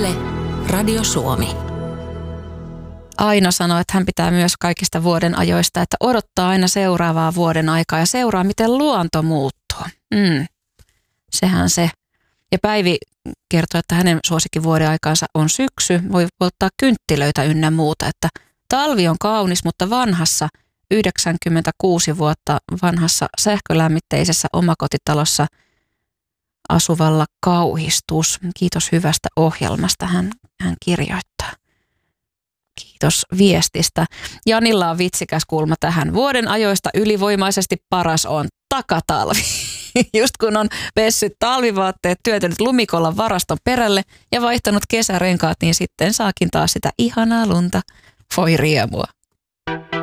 Yle, Radio Suomi. Aino sanoi, että hän pitää myös kaikista vuoden ajoista, että odottaa aina seuraavaa vuoden aikaa ja seuraa, miten luonto muuttuu. Sehän se. Ja Päivi kertoi, että hänen suosikin vuoden aikaansa on syksy. Voi polttaa kynttilöitä ynnä muuta, että talvi on kaunis, mutta vanhassa 96 vuotta vanhassa sähkölämmitteisessä omakotitalossa asuvalla kauhistus. Kiitos hyvästä ohjelmasta, hän kirjoittaa. Kiitos viestistä. Janilla on vitsikäs kulma tähän. Vuoden ajoista ylivoimaisesti paras on takatalvi. Just kun on pessyt talvivaatteet, työntänyt lumikollan varaston perälle ja vaihtanut kesärenkaat, niin sitten saakin taas sitä ihanaa lunta. Voi riemua.